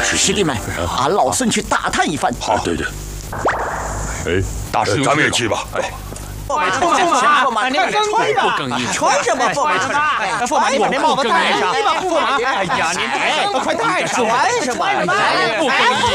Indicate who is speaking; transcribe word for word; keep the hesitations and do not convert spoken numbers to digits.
Speaker 1: 师弟们，俺老孙去打探一番。
Speaker 2: 好，对对。哎，大师，咱们也去吧。哎。
Speaker 3: 驸马，驸马，你穿吧，不更衣，穿什么驸马？驸马，你把那帽子戴上。驸马，哎呀，您快戴上，穿什么？不更衣。